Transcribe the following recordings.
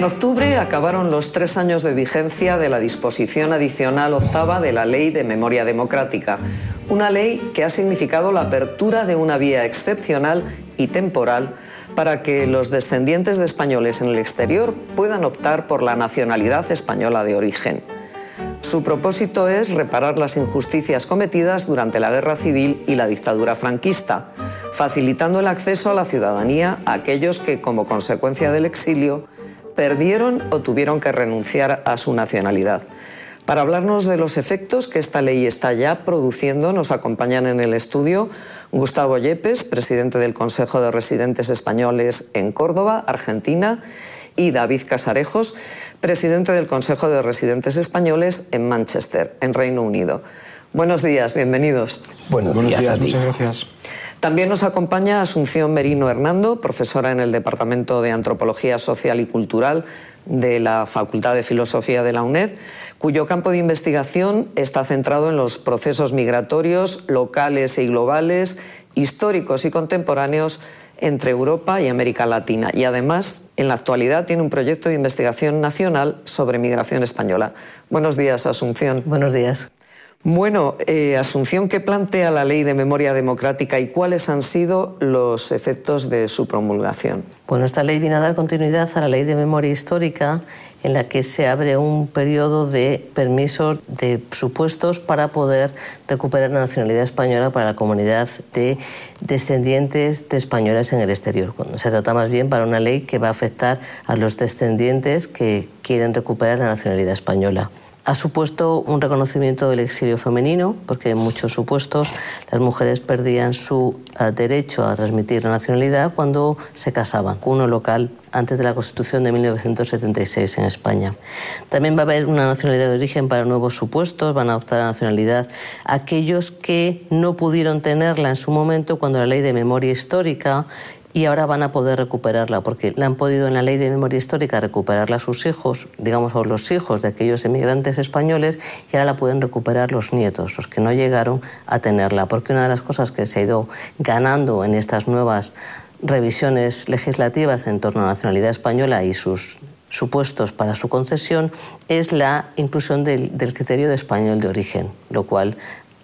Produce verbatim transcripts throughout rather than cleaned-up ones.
En octubre acabaron los tres años de vigencia de la disposición adicional octava de la Ley de Memoria Democrática, una ley que ha significado la apertura de una vía excepcional y temporal para que los descendientes de españoles en el exterior puedan optar por la nacionalidad española de origen. Su propósito es reparar las injusticias cometidas durante la Guerra Civil y la dictadura franquista, facilitando el acceso a la ciudadanía a aquellos que, como consecuencia del exilio, perdieron o tuvieron que renunciar a su nacionalidad. Para hablarnos de los efectos que esta ley está ya produciendo, nos acompañan en el estudio Gustavo Yepes, presidente del Consejo de Residentes Españoles en Córdoba, Argentina, y David Casarejos, presidente del Consejo de Residentes Españoles en Manchester, en Reino Unido. Buenos días, bienvenidos. Buenos, Buenos días, días a ti. Muchas gracias. También nos acompaña Asunción Merino Hernando, profesora en el Departamento de Antropología Social y Cultural de la Facultad de Filosofía de la UNED, cuyo campo de investigación está centrado en los procesos migratorios locales y globales, históricos y contemporáneos entre Europa y América Latina. Y además, en la actualidad, tiene un proyecto de investigación nacional sobre migración española. Buenos días, Asunción. Buenos días. Bueno, eh, Asunción, ¿qué plantea la Ley de Memoria Democrática y cuáles han sido los efectos de su promulgación? Bueno, esta ley viene a dar continuidad a la Ley de Memoria Histórica, en la que se abre un periodo de permisos de supuestos para poder recuperar la nacionalidad española para la comunidad de descendientes de españoles en el exterior. Se trata más bien para una ley que va a afectar a los descendientes que quieren recuperar la nacionalidad española. Ha supuesto un reconocimiento del exilio femenino, porque en muchos supuestos las mujeres perdían su uh, derecho a transmitir la nacionalidad cuando se casaban, uno local antes de la Constitución de mil novecientos setenta y seis en España. También va a haber una nacionalidad de origen para nuevos supuestos, van a optar a la nacionalidad aquellos que no pudieron tenerla en su momento cuando la Ley de Memoria Histórica, y ahora van a poder recuperarla, porque la han podido en la Ley de Memoria Histórica recuperarla a sus hijos, digamos, o los hijos de aquellos emigrantes españoles, y ahora la pueden recuperar los nietos, los que no llegaron a tenerla. Porque una de las cosas que se ha ido ganando en estas nuevas revisiones legislativas en torno a la nacionalidad española y sus supuestos para su concesión es la inclusión del, del criterio de español de origen, lo cual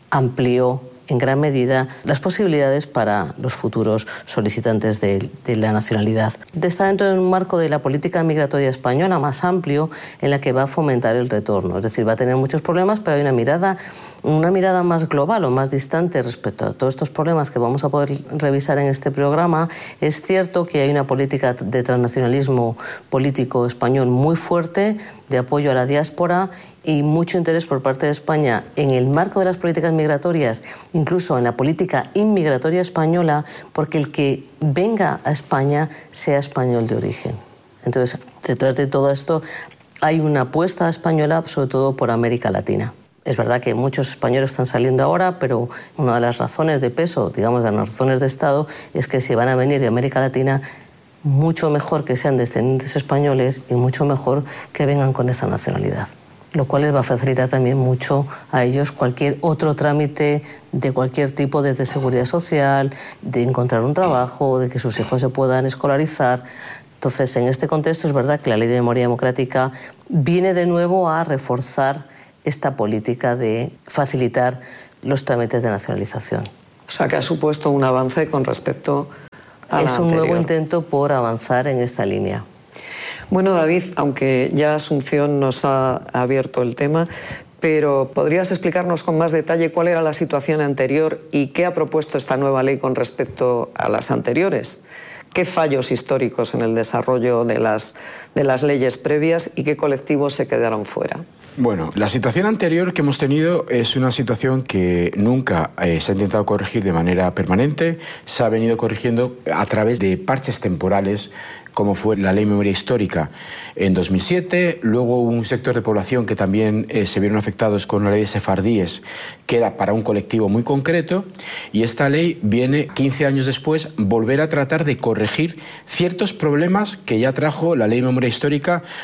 amplió en gran medida las posibilidades para los futuros solicitantes de, de la nacionalidad. Está dentro de un marco de la política migratoria española más amplio, en la que va a fomentar el retorno. Es decir, va a tener muchos problemas, pero hay una mirada, una mirada más global o más distante respecto a todos estos problemas que vamos a poder revisar en este programa. Es cierto que hay una política de transnacionalismo político español muy fuerte, de apoyo a la diáspora y mucho interés por parte de España en el marco de las políticas migratorias, incluso en la política inmigratoria española, porque el que venga a España sea español de origen. Entonces, detrás de todo esto hay una apuesta española, sobre todo por América Latina. Es verdad que muchos españoles están saliendo ahora, pero una de las razones de peso, digamos, de las razones de Estado, es que si van a venir de América Latina, mucho mejor que sean descendientes españoles y mucho mejor que vengan con esta nacionalidad, lo cual les va a facilitar también mucho a ellos cualquier otro trámite de cualquier tipo, desde seguridad social, de encontrar un trabajo, de que sus hijos se puedan escolarizar. Entonces, en este contexto es verdad que la Ley de Memoria Democrática viene de nuevo a reforzar esta política de facilitar los trámites de nacionalización. O sea, que ha supuesto un avance con respecto a la Es un anterior. nuevo intento por avanzar en esta línea. Bueno, David, aunque ya Asunción nos ha abierto el tema, pero ¿podrías explicarnos con más detalle cuál era la situación anterior y qué ha propuesto esta nueva ley con respecto a las anteriores? ¿Qué fallos históricos en el desarrollo de las, de las leyes previas y qué colectivos se quedaron fuera? Bueno, la situación anterior que hemos tenido es una situación que nunca eh, se ha intentado corregir de manera permanente, se ha venido corrigiendo a través de parches temporales, como fue la Ley de Memoria Histórica en dos mil siete, luego un sector de población que también eh, se vieron afectados con la Ley de Sefardíes, que era para un colectivo muy concreto, y esta ley viene quince años después volver a tratar de corregir ciertos problemas que ya trajo la Ley de Memoria Histórica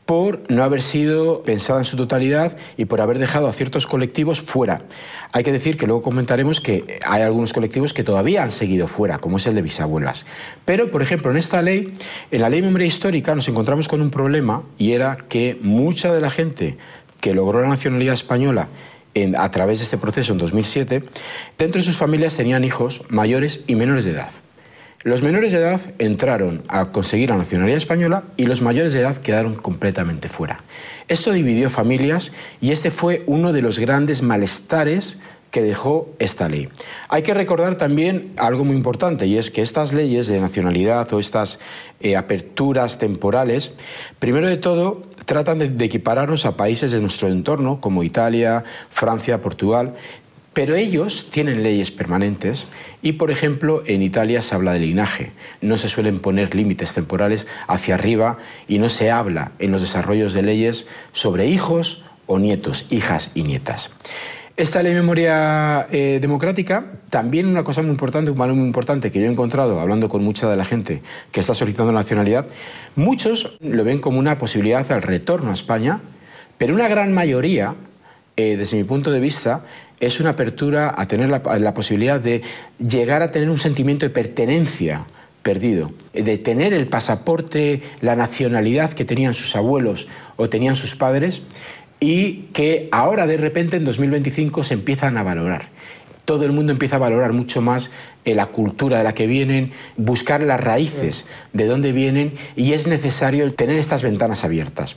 por no haber sido pensada en su totalidad y por haber dejado a ciertos colectivos fuera. Hay que decir que luego comentaremos que hay algunos colectivos que todavía han seguido fuera, como es el de bisabuelas. Pero, por ejemplo, en esta ley, en la Ley de Memoria Histórica, nos encontramos con un problema, y era que mucha de la gente que logró la nacionalidad española en, a través de este proceso en dos mil siete, dentro de sus familias tenían hijos mayores y menores de edad. Los menores de edad entraron a conseguir la nacionalidad española y los mayores de edad quedaron completamente fuera. Esto dividió familias y este fue uno de los grandes malestares que dejó esta ley. Hay que recordar también algo muy importante, y es que estas leyes de nacionalidad o estas eh, aperturas temporales, primero de todo, tratan de, de equipararnos a países de nuestro entorno, como Italia, Francia, Portugal, pero ellos tienen leyes permanentes y, por ejemplo, en Italia se habla de linaje. No se suelen poner límites temporales hacia arriba y no se habla en los desarrollos de leyes sobre hijos o nietos, hijas y nietas. Esta ley de memoria eh, democrática, también una cosa muy importante, un valor muy importante que yo he encontrado hablando con mucha de la gente que está solicitando la nacionalidad, muchos lo ven como una posibilidad al retorno a España, pero una gran mayoría, eh, desde mi punto de vista, es una apertura a tener la, la posibilidad de llegar a tener un sentimiento de pertenencia perdido, de tener el pasaporte, la nacionalidad que tenían sus abuelos o tenían sus padres, y que ahora de repente en dos mil veinticinco se empiezan a valorar. Todo el mundo empieza a valorar mucho más eh, la cultura de la que vienen, buscar las raíces de dónde vienen, y es necesario tener estas ventanas abiertas.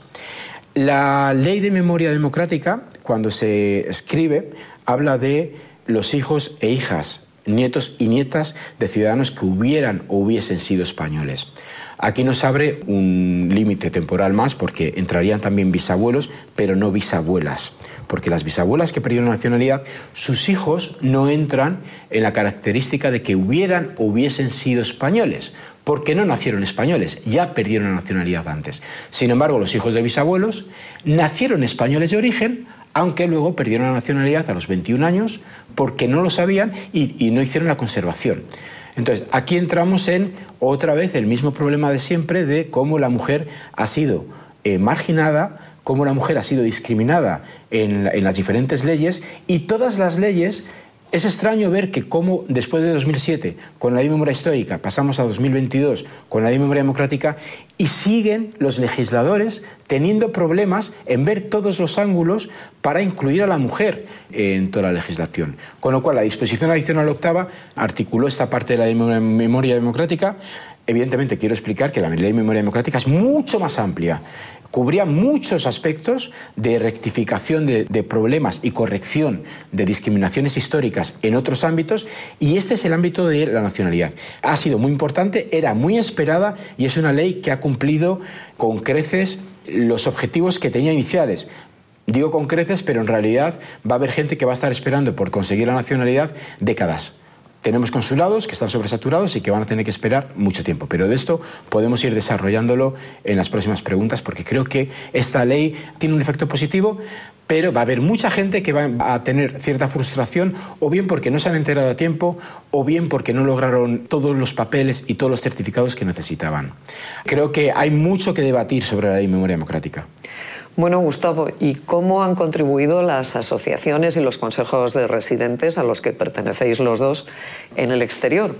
La Ley de Memoria Democrática, cuando se escribe, habla de los hijos e hijas, nietos y nietas de ciudadanos que hubieran o hubiesen sido españoles. Aquí nos abre un límite temporal más, porque entrarían también bisabuelos, pero no bisabuelas. Porque las bisabuelas que perdieron la nacionalidad, sus hijos no entran en la característica de que hubieran o hubiesen sido españoles, porque no nacieron españoles, ya perdieron la nacionalidad antes. Sin embargo, los hijos de bisabuelos nacieron españoles de origen, aunque luego perdieron la nacionalidad a los veintiún años porque no lo sabían y, y no hicieron la conservación. Entonces, aquí entramos en otra vez el mismo problema de siempre de cómo la mujer ha sido eh, marginada, cómo la mujer ha sido discriminada en, en las diferentes leyes, y todas las leyes. Es extraño ver que cómo después de dos mil siete, con la Ley de Memoria Histórica, pasamos a dos mil veintidós con la Ley de Memoria Democrática, y siguen los legisladores teniendo problemas en ver todos los ángulos para incluir a la mujer en toda la legislación. Con lo cual, la disposición adicional octava articuló esta parte de la Ley de Memoria Democrática. Evidentemente, quiero explicar que la Ley de Memoria Democrática es mucho más amplia. Cubría muchos aspectos de rectificación de, de problemas y corrección de discriminaciones históricas en otros ámbitos, y este es el ámbito de la nacionalidad. Ha sido muy importante, era muy esperada, y es una ley que ha cumplido con creces los objetivos que tenía iniciales. Digo con creces, pero en realidad va a haber gente que va a estar esperando por conseguir la nacionalidad décadas. Tenemos consulados que están sobresaturados y que van a tener que esperar mucho tiempo. Pero de esto podemos ir desarrollándolo en las próximas preguntas, porque creo que esta ley tiene un efecto positivo, pero va a haber mucha gente que va a tener cierta frustración, o bien porque no se han enterado a tiempo, o bien porque no lograron todos los papeles y todos los certificados que necesitaban. Creo que hay mucho que debatir sobre la Ley de Memoria Democrática. Bueno, Gustavo, ¿y cómo han contribuido las asociaciones y los consejos de residentes a los que pertenecéis los dos en el exterior?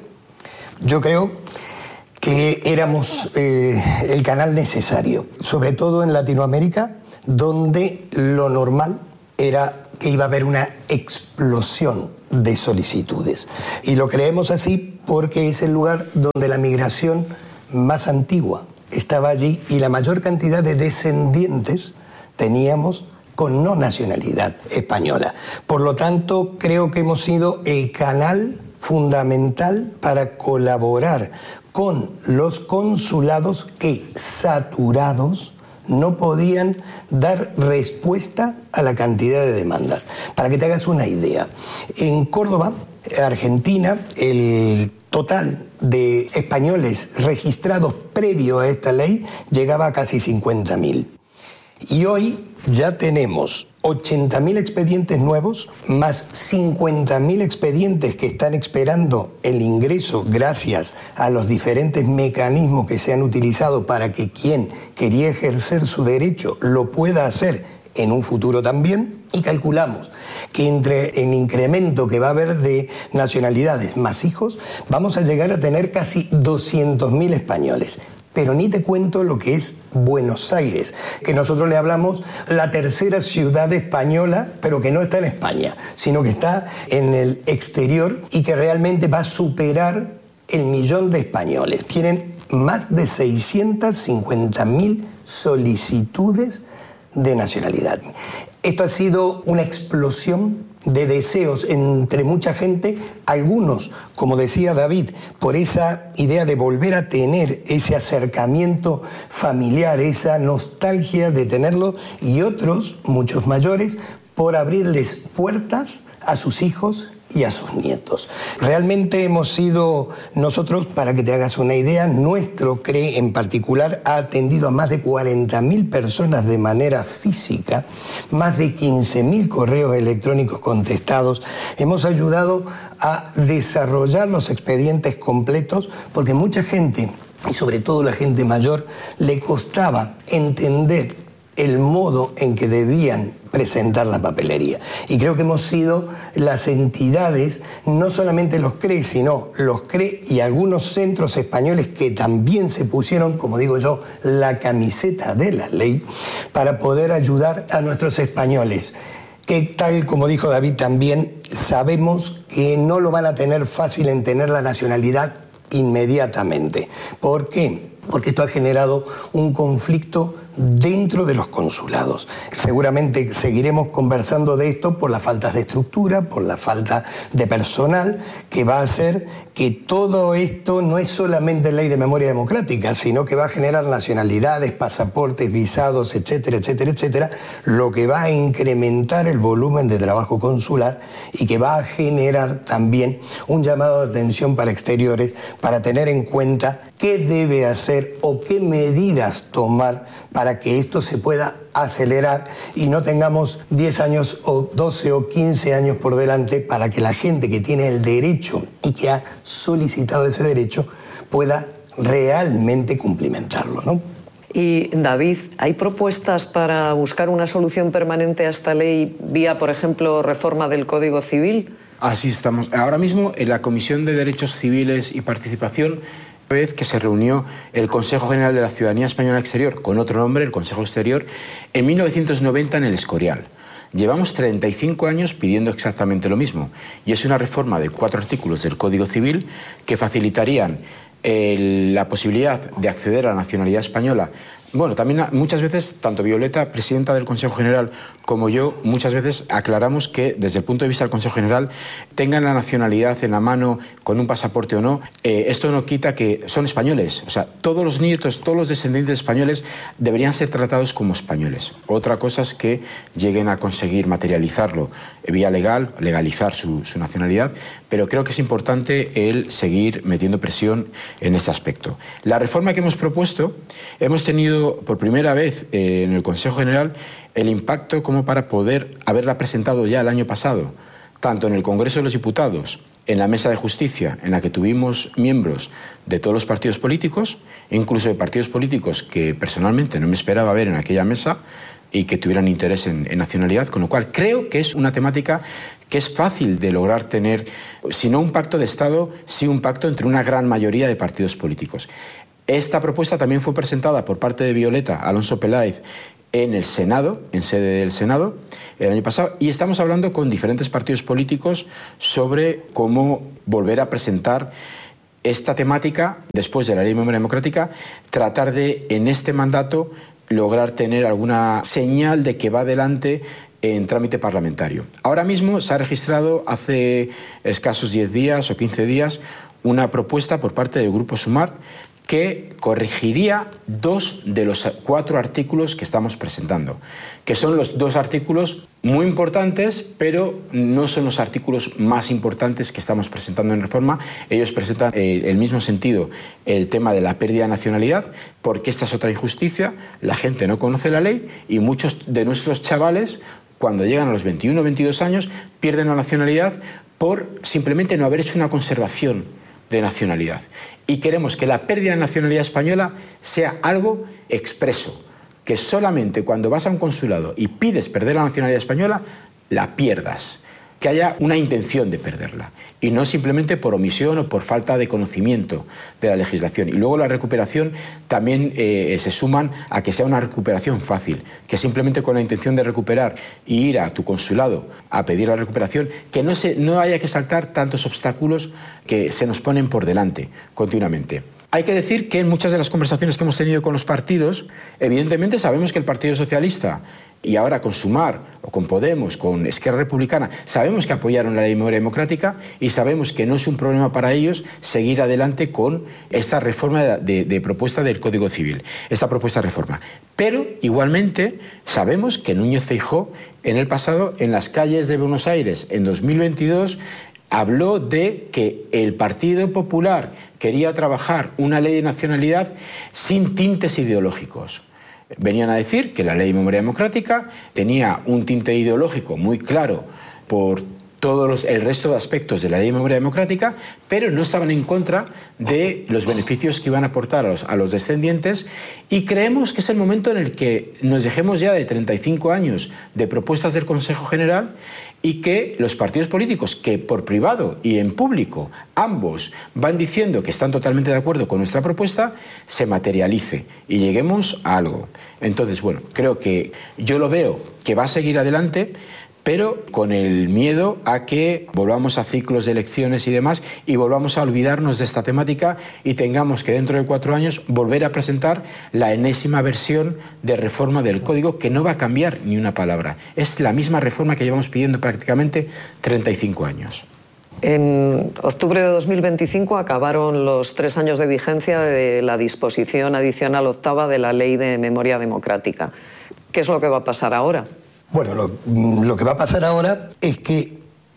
Yo creo que éramos eh, el canal necesario, sobre todo en Latinoamérica, donde lo normal era que iba a haber una explosión de solicitudes. Y lo creemos así porque es el lugar donde la migración más antigua estaba allí, y la mayor cantidad de descendientes teníamos con no nacionalidad española. Por lo tanto, creo que hemos sido el canal fundamental para colaborar con los consulados que, saturados, no podían dar respuesta a la cantidad de demandas. Para que te hagas una idea, en Córdoba, Argentina, el total de españoles registrados previo a esta ley llegaba a casi cincuenta mil. Y hoy ya tenemos ochenta mil expedientes nuevos, más cincuenta mil expedientes que están esperando el ingreso gracias a los diferentes mecanismos que se han utilizado para que quien quería ejercer su derecho lo pueda hacer en un futuro también. Y calculamos que entre el incremento que va a haber de nacionalidades más hijos, vamos a llegar a tener casi doscientos mil españoles. Pero ni te cuento lo que es Buenos Aires, que nosotros le hablamos la tercera ciudad española, pero que no está en España, sino que está en el exterior y que realmente va a superar el millón de españoles. Tienen más de seiscientas cincuenta mil solicitudes de nacionalidad. Esto ha sido una explosión de deseos entre mucha gente, algunos, como decía David, por esa idea de volver a tener ese acercamiento familiar, esa nostalgia de tenerlo, y otros, muchos mayores, por abrirles puertas a sus hijos y a sus nietos. Realmente hemos sido nosotros, para que te hagas una idea, nuestro C R E en particular ha atendido a más de cuarenta mil personas de manera física, más de quince mil correos electrónicos contestados. Hemos ayudado a desarrollar los expedientes completos porque mucha gente, y sobre todo la gente mayor, le costaba entender el modo en que debían presentar la papelería. Y creo que hemos sido las entidades, no solamente los C R E, sino los C R E y algunos centros españoles que también se pusieron, como digo yo, la camiseta de la ley para poder ayudar a nuestros españoles, que tal como dijo David también, sabemos que no lo van a tener fácil en tener la nacionalidad inmediatamente. ¿Por qué? Porque esto ha generado un conflicto dentro de los consulados. Seguramente seguiremos conversando de esto por la falta de estructura, por la falta de personal, que va a hacer que todo esto no es solamente ley de memoria democrática, sino que va a generar nacionalidades, pasaportes, visados, etcétera, etcétera, etcétera, lo que va a incrementar el volumen de trabajo consular y que va a generar también un llamado de atención para exteriores para tener en cuenta qué debe hacer o qué medidas tomar para que esto se pueda acelerar y no tengamos diez años o doce o quince años por delante para que la gente que tiene el derecho y que ha solicitado ese derecho pueda realmente cumplimentarlo, ¿no? Y David, ¿hay propuestas para buscar una solución permanente a esta ley vía, por ejemplo, reforma del Código Civil? Así estamos. Ahora mismo en la Comisión de Derechos Civiles y Participación, vez que se reunió el Consejo General de la Ciudadanía Española Exterior, con otro nombre, el Consejo Exterior, en mil novecientos noventa en el Escorial. Llevamos treinta y cinco años pidiendo exactamente lo mismo, y es una reforma de cuatro artículos del Código Civil que facilitarían el, la posibilidad de acceder a la nacionalidad española. Bueno, también muchas veces, tanto Violeta, presidenta del Consejo General, como yo, muchas veces aclaramos que, desde el punto de vista del Consejo General, tengan la nacionalidad en la mano, con un pasaporte o no, eh, esto no quita que son españoles. O sea, todos los nietos, todos los descendientes españoles deberían ser tratados como españoles. Otra cosa es que lleguen a conseguir materializarlo vía legal, legalizar su, su nacionalidad, pero creo que es importante el seguir metiendo presión en este aspecto. La reforma que hemos propuesto, hemos tenido por primera vez eh, en el Consejo General el impacto como para poder haberla presentado ya el año pasado, tanto en el Congreso de los Diputados, en la Mesa de Justicia, en la que tuvimos miembros de todos los partidos políticos, incluso de partidos políticos que personalmente no me esperaba ver en aquella mesa y que tuvieran interés en, en nacionalidad, con lo cual creo que es una temática que es fácil de lograr tener, si no un pacto de Estado, sí un pacto entre una gran mayoría de partidos políticos. Esta propuesta también fue presentada por parte de Violeta Alonso Peláez en el Senado, en sede del Senado, el año pasado, y estamos hablando con diferentes partidos políticos sobre cómo volver a presentar esta temática después de la Ley de Memoria Democrática, tratar de, en este mandato, lograr tener alguna señal de que va adelante en trámite parlamentario. Ahora mismo se ha registrado hace escasos diez días o quince días una propuesta por parte del Grupo Sumar que corregiría dos de los cuatro artículos que estamos presentando, que son los dos artículos muy importantes, pero no son los artículos más importantes que estamos presentando en reforma. Ellos presentan eh, el mismo sentido, el tema de la pérdida de nacionalidad, porque esta es otra injusticia, la gente no conoce la ley y muchos de nuestros chavales, cuando llegan a los veintiuno o veintidós años, pierden la nacionalidad por simplemente no haber hecho una conservación de nacionalidad. Y queremos que la pérdida de nacionalidad española sea algo expreso, que solamente cuando vas a un consulado y pides perder la nacionalidad española, la pierdas. Que haya una intención de perderla y no simplemente por omisión o por falta de conocimiento de la legislación. Y luego la recuperación también eh, se suman a que sea una recuperación fácil, que simplemente con la intención de recuperar y ir a tu consulado a pedir la recuperación, que no, se, no haya que saltar tantos obstáculos que se nos ponen por delante continuamente. Hay que decir que en muchas de las conversaciones que hemos tenido con los partidos, evidentemente sabemos que el Partido Socialista y ahora con Sumar o con Podemos, con Esquerra Republicana, sabemos que apoyaron la Ley de Memoria Democrática y sabemos que no es un problema para ellos seguir adelante con esta reforma de, de, de propuesta del Código Civil, esta propuesta de reforma. Pero igualmente sabemos que Núñez Feijóo en el pasado, en las calles de Buenos Aires, en dos mil veintidós, habló de que el Partido Popular quería trabajar una ley de nacionalidad sin tintes ideológicos. Venían a decir que la Ley de Memoria Democrática tenía un tinte ideológico muy claro por todos los, el resto de aspectos de la Ley de Memoria Democrática, pero no estaban en contra de los beneficios que iban a aportar a los, a los descendientes, y creemos que es el momento en el que nos dejemos ya de treinta y cinco años de propuestas del Consejo General y que los partidos políticos que por privado y en público ambos van diciendo que están totalmente de acuerdo con nuestra propuesta, se materialice y lleguemos a algo. Entonces, bueno, creo que yo lo veo que va a seguir adelante, pero con el miedo a que volvamos a ciclos de elecciones y demás y volvamos a olvidarnos de esta temática y tengamos que dentro de cuatro años volver a presentar la enésima versión de reforma del Código, que no va a cambiar ni una palabra. Es la misma reforma que llevamos pidiendo prácticamente treinta y cinco años. En octubre de dos mil veinticinco acabaron los tres años de vigencia de la disposición adicional octava de la Ley de Memoria Democrática. ¿Qué es lo que va a pasar ahora? Bueno, lo, lo que va a pasar ahora es que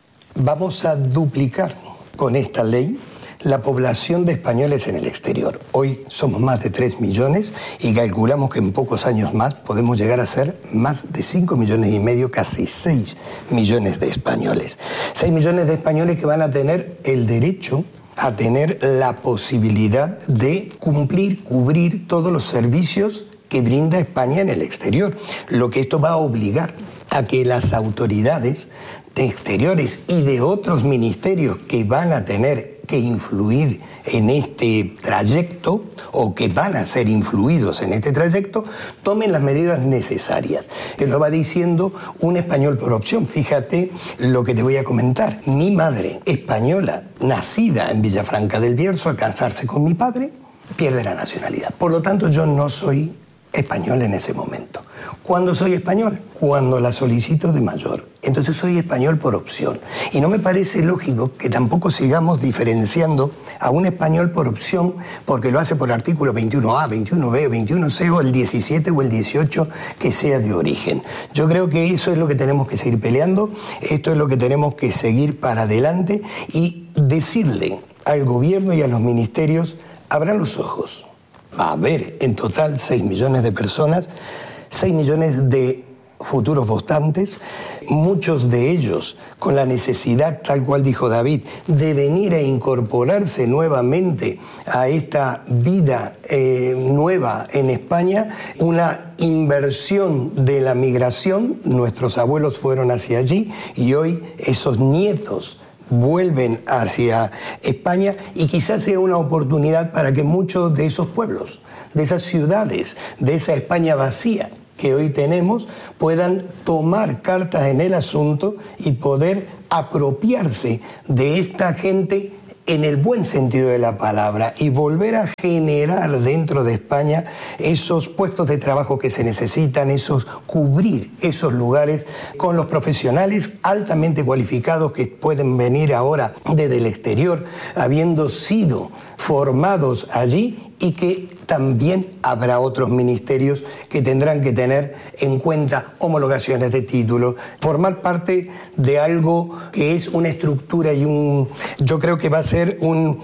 vamos a duplicar con esta ley la población de españoles en el exterior. Hoy somos más de tres millones y calculamos que en pocos años más podemos llegar a ser más de cinco millones y medio, casi seis millones de españoles. seis millones de españoles que van a tener el derecho a tener la posibilidad de cumplir, cubrir todos los servicios que brinda España en el exterior. Lo que esto va a obligar a que las autoridades de exteriores y de otros ministerios que van a tener que influir en este trayecto o que van a ser influidos en este trayecto, tomen las medidas necesarias. Te lo va diciendo un español por opción. Fíjate lo que te voy a comentar. Mi madre, española, nacida en Villafranca del Bierzo, al casarse con mi padre, pierde la nacionalidad. Por lo tanto, yo no soy español en ese momento. ¿Cuándo soy español? Cuando la solicito de mayor. Entonces soy español por opción. Y no me parece lógico que tampoco sigamos diferenciando a un español por opción porque lo hace por artículo veintiuno A, veintiuno B, veintiuno C o el diecisiete o el dieciocho que sea de origen. Yo creo que eso es lo que tenemos que seguir peleando, esto es lo que tenemos que seguir para adelante y decirle al gobierno y a los ministerios, abran los ojos. Va a haber en total seis millones de personas, seis millones de futuros votantes, muchos de ellos con la necesidad, tal cual dijo David, de venir a incorporarse nuevamente a esta vida eh, nueva en España, una inversión de la migración. Nuestros abuelos fueron hacia allí y hoy esos nietos vuelven hacia España y quizás sea una oportunidad para que muchos de esos pueblos, de esas ciudades, de esa España vacía que hoy tenemos, puedan tomar cartas en el asunto y poder apropiarse de esta gente en el buen sentido de la palabra y volver a generar dentro de España esos puestos de trabajo que se necesitan, esos cubrir esos lugares con los profesionales altamente cualificados que pueden venir ahora desde el exterior, habiendo sido formados allí, y que también habrá otros ministerios que tendrán que tener en cuenta homologaciones de títulos, formar parte de algo que es una estructura y un, yo creo que va a ser un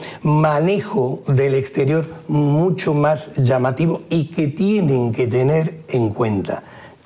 manejo del exterior mucho más llamativo y que tienen que tener en cuenta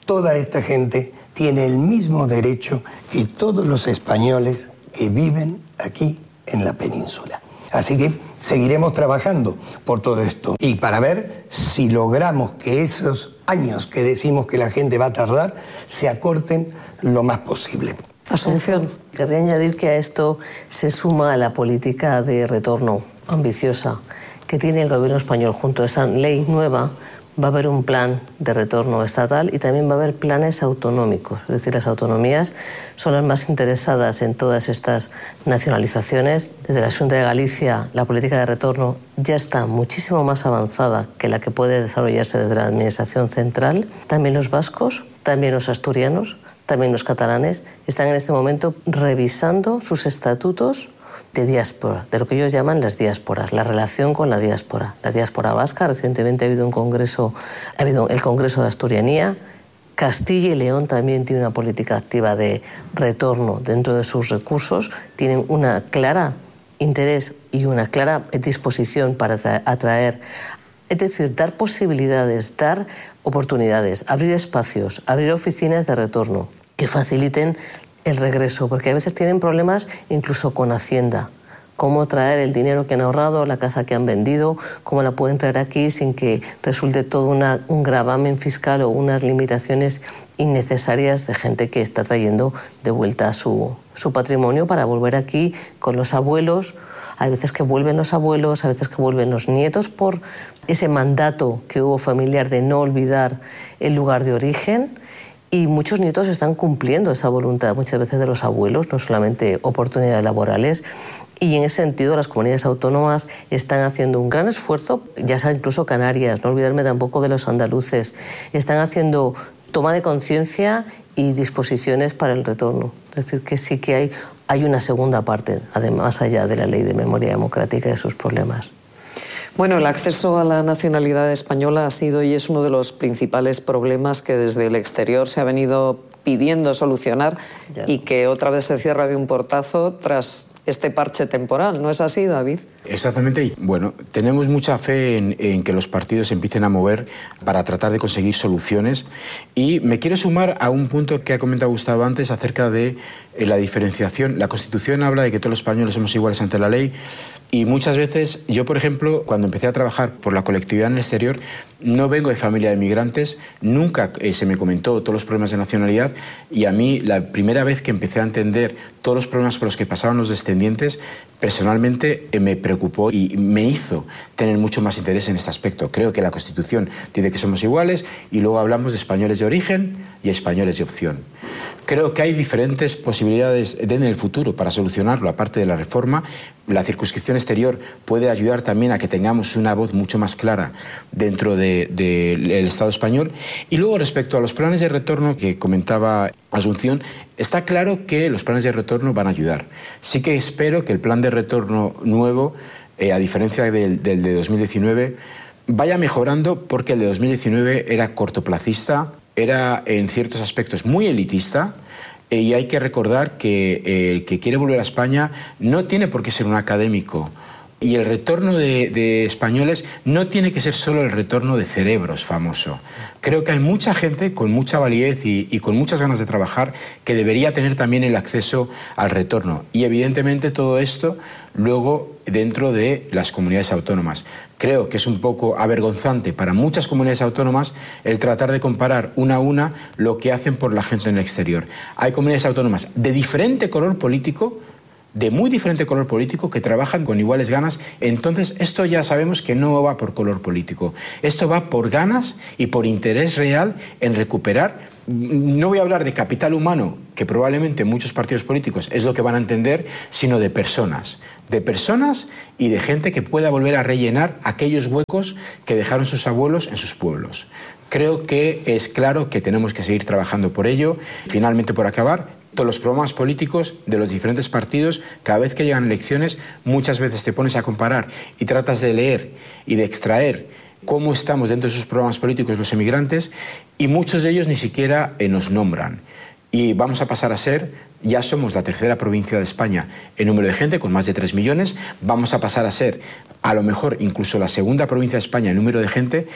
toda esta gente tiene el mismo derecho que todos los españoles que viven aquí en la península. Así que seguiremos trabajando por todo esto y para ver si logramos que esos años que decimos que la gente va a tardar se acorten lo más posible. Asunción, querría añadir que a esto se suma la política de retorno ambiciosa que tiene el gobierno español. Junto a esta ley nueva va a haber un plan de retorno estatal y también va a haber planes autonómicos. Es decir, las autonomías son las más interesadas en todas estas nacionalizaciones. Desde la Xunta de Galicia, la política de retorno ya está muchísimo más avanzada que la que puede desarrollarse desde la Administración central. También los vascos, también los asturianos, también los catalanes están en este momento revisando sus estatutos de diáspora, de lo que ellos llaman las diásporas, la relación con la diáspora. La diáspora vasca, recientemente ha habido un congreso, ha habido el Congreso de Asturianía. Castilla y León también tiene una política activa de retorno dentro de sus recursos, tienen una clara interés y una clara disposición para atraer, es decir, dar posibilidades, dar oportunidades, abrir espacios, abrir oficinas de retorno que faciliten el regreso, porque a veces tienen problemas incluso con Hacienda. Cómo traer el dinero que han ahorrado, la casa que han vendido, cómo la pueden traer aquí sin que resulte todo una, un gravamen fiscal o unas limitaciones innecesarias de gente que está trayendo de vuelta su, su patrimonio para volver aquí con los abuelos. Hay veces que vuelven los abuelos, a veces que vuelven los nietos por ese mandato que hubo familiar de no olvidar el lugar de origen. Y muchos nietos están cumpliendo esa voluntad, muchas veces de los abuelos, no solamente oportunidades laborales. Y en ese sentido las comunidades autónomas están haciendo un gran esfuerzo, ya sea incluso Canarias, no olvidarme tampoco de los andaluces, están haciendo toma de conciencia y disposiciones para el retorno. Es decir, que sí que hay, hay una segunda parte, además allá de la Ley de Memoria Democrática y de sus problemas. Bueno, el acceso a la nacionalidad española ha sido y es uno de los principales problemas que desde el exterior se ha venido pidiendo solucionar ya. Y que otra vez se cierra de un portazo tras este parche temporal. ¿No es así, David? Exactamente. Y bueno, tenemos mucha fe en, en que los partidos se empiecen a mover para tratar de conseguir soluciones. Y me quiero sumar a un punto que ha comentado Gustavo antes acerca de eh, la diferenciación. La Constitución habla de que todos los españoles somos iguales ante la ley. Y muchas veces, yo por ejemplo, cuando empecé a trabajar por la colectividad en el exterior, no vengo de familia de migrantes, nunca eh, se me comentó todos los problemas de nacionalidad y a mí la primera vez que empecé a entender todos los problemas por los que pasaban los descendientes, personalmente eh, me preocupó y me hizo tener mucho más interés en este aspecto. Creo que la Constitución dice que somos iguales y luego hablamos de españoles de origen y españoles de opción. Creo que hay diferentes posibilidades en el futuro para solucionarlo, aparte de la reforma. La circunscripción exterior puede ayudar también a que tengamos una voz mucho más clara dentro del de, de Estado español. Y luego, respecto a los planes de retorno que comentaba Asunción, está claro que los planes de retorno van a ayudar. Sí que espero que el plan de retorno nuevo, eh, a diferencia del, del de dos mil diecinueve, vaya mejorando, porque el de dos mil diecinueve era cortoplacista, era en ciertos aspectos muy elitista. Y hay que recordar que el que quiere volver a España no tiene por qué ser un académico. Y el retorno de, de españoles no tiene que ser solo el retorno de cerebros famoso. Creo que hay mucha gente con mucha validez y, y con muchas ganas de trabajar que debería tener también el acceso al retorno. Y evidentemente todo esto luego dentro de las comunidades autónomas. Creo que es un poco avergonzante para muchas comunidades autónomas el tratar de comparar una a una lo que hacen por la gente en el exterior. Hay comunidades autónomas de diferente color político, de muy diferente color político, que trabajan con iguales ganas. Entonces esto ya sabemos que no va por color político, esto va por ganas y por interés real en recuperar. No voy a hablar de capital humano, que probablemente muchos partidos políticos es lo que van a entender, sino de personas, de personas y de gente que pueda volver a rellenar aquellos huecos que dejaron sus abuelos en sus pueblos. Creo que es claro que tenemos que seguir trabajando por ello. Finalmente, por acabar, todos los programas políticos de los diferentes partidos, cada vez que llegan elecciones, muchas veces te pones a comparar y tratas de leer y de extraer cómo estamos dentro de sus programas políticos los emigrantes, y muchos de ellos ni siquiera eh, nos nombran. Y vamos a pasar a ser, ya somos la tercera provincia de España en número de gente, con más de tres millones, vamos a pasar a ser, a lo mejor, incluso la segunda provincia de España en número de gente,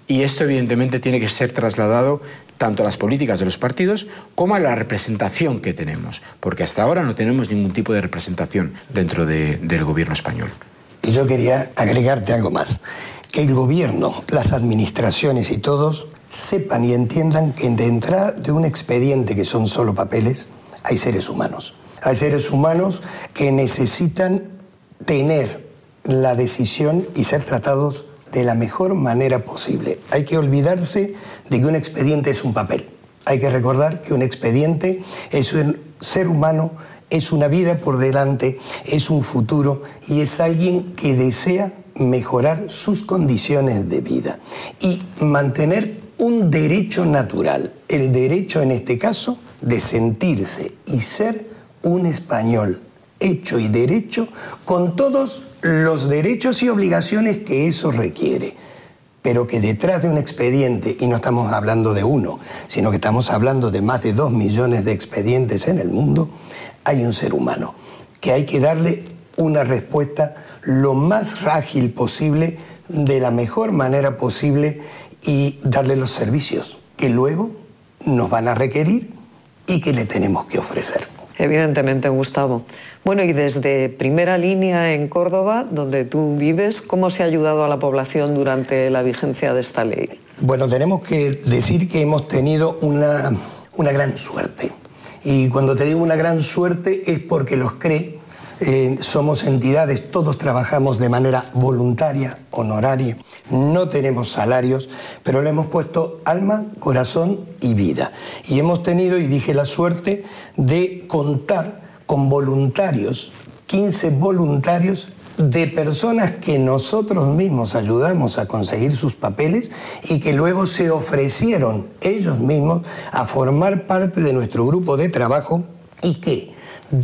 Y esto evidentemente tiene que ser trasladado tanto a las políticas de los partidos como a la representación que tenemos, porque hasta ahora no tenemos ningún tipo de representación dentro de, del gobierno español. Y yo quería agregarte algo más, que el gobierno, las administraciones y todos sepan y entiendan que detrás de un expediente que son solo papeles, hay seres humanos. Hay seres humanos que necesitan tener la decisión y ser tratados de la mejor manera posible. Hay que olvidarse de que un expediente es un papel. Hay que recordar que un expediente es un ser humano, es una vida por delante, es un futuro y es alguien que desea mejorar sus condiciones de vida y mantener un derecho natural, el derecho en este caso de sentirse y ser un español hecho y derecho con todos los derechos y obligaciones que eso requiere, pero que detrás de un expediente, y no estamos hablando de uno, sino que estamos hablando de más de dos millones de expedientes en el mundo, hay un ser humano, que hay que darle una respuesta lo más ágil posible, de la mejor manera posible, y darle los servicios que luego nos van a requerir y que le tenemos que ofrecer. Evidentemente, Gustavo. Bueno, y desde primera línea en Córdoba, donde tú vives, ¿cómo se ha ayudado a la población durante la vigencia de esta ley? Bueno, tenemos que decir que hemos tenido una, una gran suerte. Y cuando te digo una gran suerte es porque los C R E eh, somos entidades, todos trabajamos de manera voluntaria, honoraria, no tenemos salarios, pero le hemos puesto alma, corazón y vida. Y hemos tenido, y dije la suerte, de contar con voluntarios, quince voluntarios de personas que nosotros mismos ayudamos a conseguir sus papeles y que luego se ofrecieron ellos mismos a formar parte de nuestro grupo de trabajo y que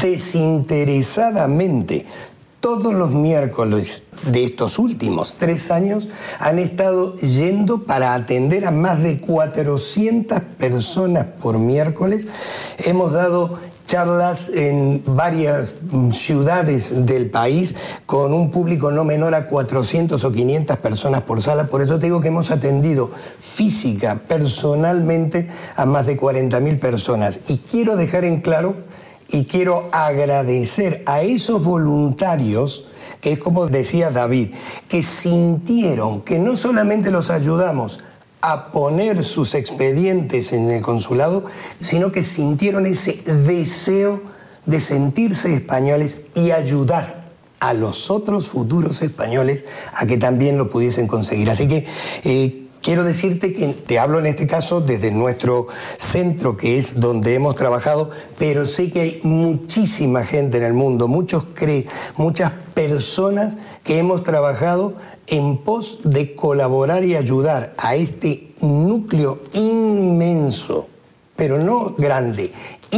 desinteresadamente todos los miércoles de estos últimos tres años han estado yendo para atender a más de cuatrocientas personas por miércoles. Hemos dado charlas en varias ciudades del país con un público no menor a cuatrocientas o quinientas personas por sala. Por eso te digo que hemos atendido física, personalmente, a más de cuarenta mil personas. Y quiero dejar en claro y quiero agradecer a esos voluntarios, que es como decía David, que sintieron que no solamente los ayudamos a poner sus expedientes en el consulado, sino que sintieron ese deseo de sentirse españoles y ayudar a los otros futuros españoles a que también lo pudiesen conseguir. Así que eh, quiero decirte que te hablo en este caso desde nuestro centro, que es donde hemos trabajado, pero sé que hay muchísima gente en el mundo, muchos C R E, muchas personas que hemos trabajado en pos de colaborar y ayudar a este núcleo inmenso, pero no grande,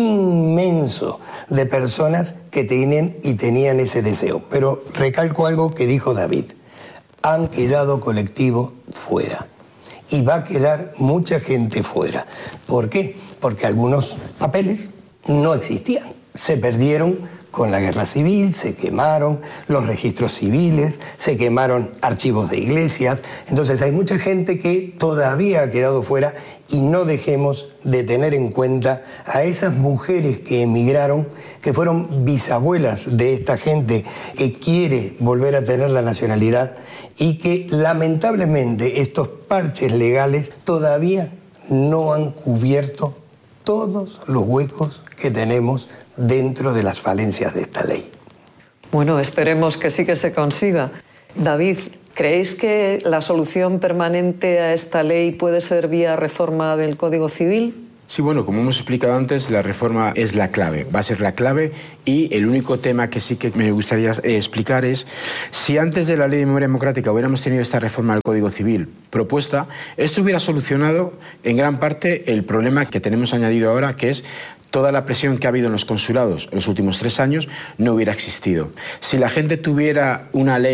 inmenso, de personas que tienen y tenían ese deseo. Pero recalco algo que dijo David: han quedado colectivos fuera. Y va a quedar mucha gente fuera. ¿Por qué? Porque algunos papeles no existían, se perdieron con la guerra civil, se quemaron los registros civiles, se quemaron archivos de iglesias. Entonces hay mucha gente que todavía ha quedado fuera y no dejemos de tener en cuenta a esas mujeres que emigraron, que fueron bisabuelas de esta gente que quiere volver a tener la nacionalidad y que lamentablemente estos parches legales todavía no han cubierto todos los huecos que tenemos dentro de las falencias de esta ley. Bueno, esperemos que sí que se consiga. David, ¿creéis que la solución permanente a esta ley puede ser vía reforma del Código Civil? Sí, bueno, como hemos explicado antes, la reforma es la clave, va a ser la clave, y el único tema que sí que me gustaría eh, explicar es si antes de la Ley de Memoria Democrática hubiéramos tenido esta reforma del Código Civil propuesta, esto hubiera solucionado en gran parte el problema que tenemos añadido ahora, que es toda la presión que ha habido en los consulados en los últimos tres años no hubiera existido. Si la gente tuviera una ley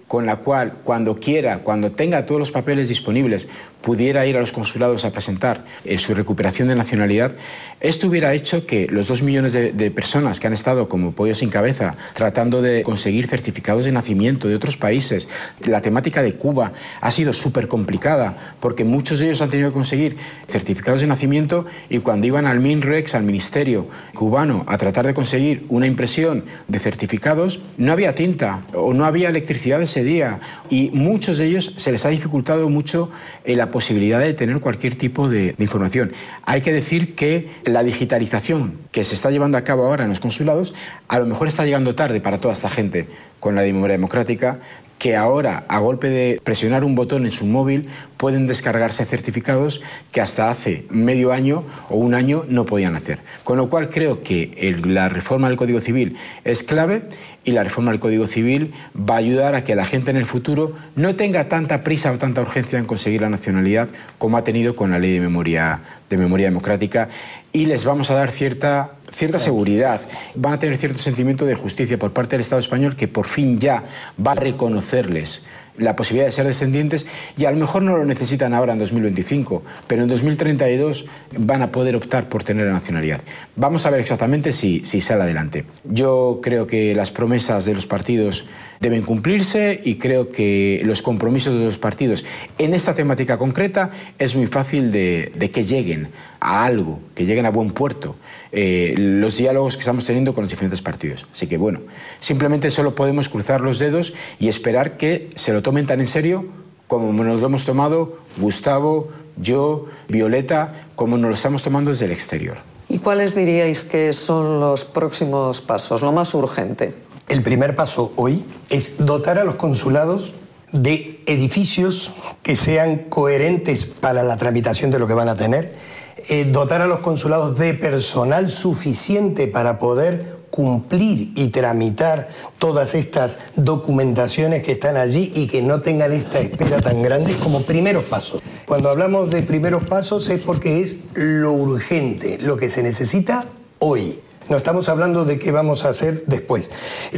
con la cual cuando quiera, cuando tenga todos los papeles disponibles, pudiera ir a los consulados a presentar eh, su recuperación de nacionalidad, esto hubiera hecho que los dos millones de, de personas que han estado como pollo sin cabeza tratando de conseguir certificados de nacimiento de otros países, la temática de Cuba ha sido súper complicada porque muchos de ellos han tenido que conseguir certificados de nacimiento y cuando iban al MINREX, al Ministerio cubano, a tratar de conseguir una impresión de certificados, no había tinta o no había electricidad ese día y muchos de ellos se les ha dificultado mucho eh, la posibilidad de tener cualquier tipo de, de información. Hay que decir que la digitalización que se está llevando a cabo ahora en los consulados a lo mejor está llegando tarde para toda esta gente con la memoria democrática, que ahora, a golpe de presionar un botón en su móvil, pueden descargarse certificados que hasta hace medio año o un año no podían hacer. Con lo cual creo que el, la reforma del Código Civil es clave y la reforma del Código Civil va a ayudar a que la gente en el futuro no tenga tanta prisa o tanta urgencia en conseguir la nacionalidad como ha tenido con la Ley de Memoria, de Memoria Democrática, y les vamos a dar cierta, cierta seguridad. Van a tener cierto sentimiento de justicia por parte del Estado español, que por fin ya va a reconocerles la posibilidad de ser descendientes, y a lo mejor no lo necesitan ahora en dos mil veinticinco, pero en dos mil treinta y dos van a poder optar por tener la nacionalidad. Vamos a ver exactamente si, si sale adelante. Yo creo que las promesas de los partidos deben cumplirse y creo que los compromisos de los partidos en esta temática concreta es muy fácil de, de que lleguen a algo, que lleguen a buen puerto eh, los diálogos que estamos teniendo con los diferentes partidos. Así que bueno, simplemente solo podemos cruzar los dedos y esperar que se lo tomen tan en serio como nos lo hemos tomado Gustavo, yo, Violeta, como nos lo estamos tomando desde el exterior. ¿Y cuáles diríais que son los próximos pasos, lo más urgente? El primer paso hoy es dotar a los consulados de edificios que sean coherentes para la tramitación de lo que van a tener, eh, dotar a los consulados de personal suficiente para poder cumplir y tramitar todas estas documentaciones que están allí y que no tengan esta espera tan grande como primeros pasos. Cuando hablamos de primeros pasos es porque es lo urgente, lo que se necesita hoy. No estamos hablando de qué vamos a hacer después.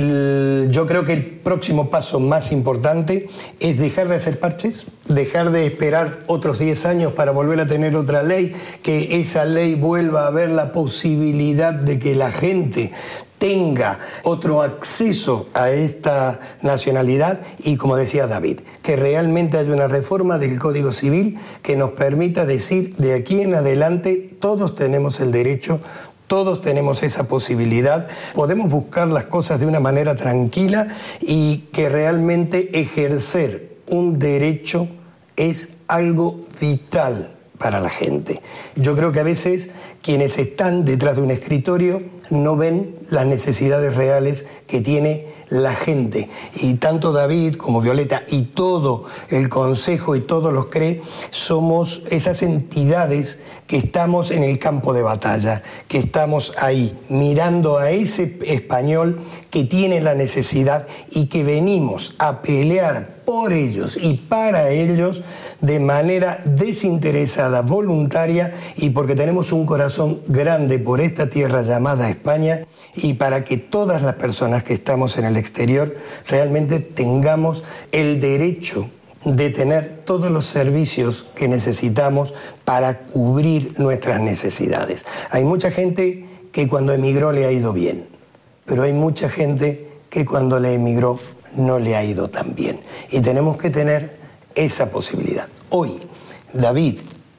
El, yo creo que el próximo paso más importante es dejar de hacer parches, dejar de esperar otros diez años para volver a tener otra ley, que esa ley vuelva a haber la posibilidad de que la gente tenga otro acceso a esta nacionalidad y, como decía David, que realmente haya una reforma del Código Civil que nos permita decir de aquí en adelante todos tenemos el derecho. Todos tenemos esa posibilidad, podemos buscar las cosas de una manera tranquila y que realmente ejercer un derecho es algo vital para la gente. Yo creo que a veces quienes están detrás de un escritorio no ven las necesidades reales que tiene la gente. Y tanto David como Violeta y todo el Consejo y todos los C R E somos esas entidades que estamos en el campo de batalla, que estamos ahí mirando a ese español que tiene la necesidad y que venimos a pelear por ellos y para ellos de manera desinteresada, voluntaria, y porque tenemos un corazón grande por esta tierra llamada España, y para que todas las personas que estamos en el exterior realmente tengamos el derecho de tener todos los servicios que necesitamos para cubrir nuestras necesidades. Hay mucha gente que cuando emigró le ha ido bien, pero hay mucha gente que cuando le emigró no le ha ido tan bien. Y tenemos que tener esa posibilidad. Hoy, David,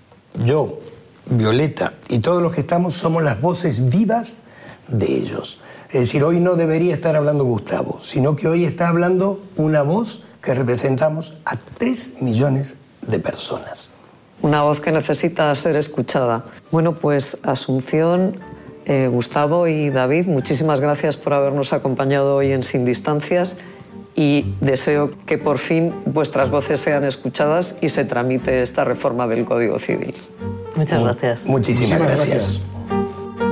yo, Violeta y todos los que estamos somos las voces vivas de ellos. Es decir, hoy no debería estar hablando Gustavo, sino que hoy está hablando una voz que representamos a tres millones de personas. Una voz que necesita ser escuchada. Bueno, pues Asunción, eh, Gustavo y David, muchísimas gracias por habernos acompañado hoy en Sin Distancias y deseo que por fin vuestras voces sean escuchadas y se tramite esta reforma del Código Civil. Muchas gracias. Muchísimas, Muchísimas gracias. gracias.